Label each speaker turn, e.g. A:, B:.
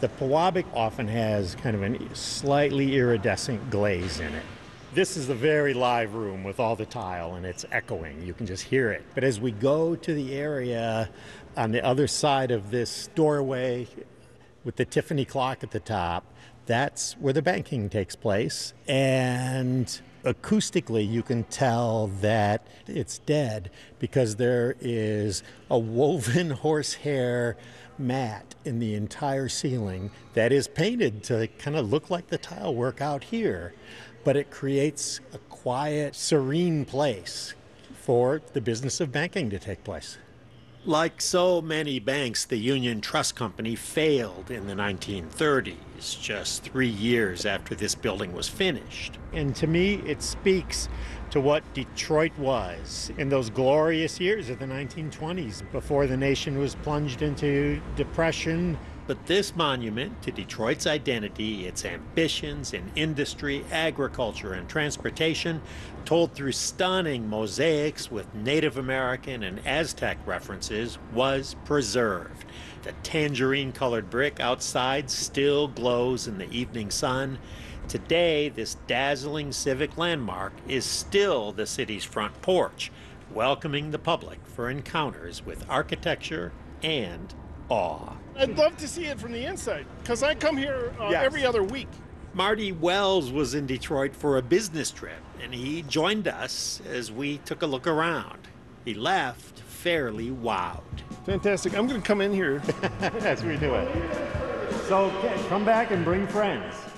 A: The Pewabic often has kind of a slightly iridescent glaze in it. This is a very live room with all the tile, and it's echoing. You can just hear it. But as we go to the area on the other side of this doorway with the Tiffany clock at the top, that's where the banking takes place. And acoustically, you can tell that it's dead because there is a woven horsehair mat in the entire ceiling that is painted to kind of look like the tile work out here. But it creates a quiet, serene place for the business of banking to take place. Like so many banks, the Union Trust Company failed in the 1930s, just 3 years after this building was finished. And to me, it speaks to what Detroit was in those glorious years of the 1920s, before the nation was plunged into depression. But this monument to Detroit's identity, its ambitions in industry, agriculture, and transportation, told through stunning mosaics with Native American and Aztec references, was preserved. The tangerine-colored brick outside still glows in the evening sun. Today, this dazzling civic landmark is still the city's front porch, welcoming the public for encounters with architecture and awe.
B: I'd love to see it from the inside, because I come here every other week.
A: Marty Wells was in Detroit for a business trip, and he joined us as we took a look around. He left fairly wowed.
B: Fantastic. I'm going to come in here.
A: As we do it. So come back and bring friends.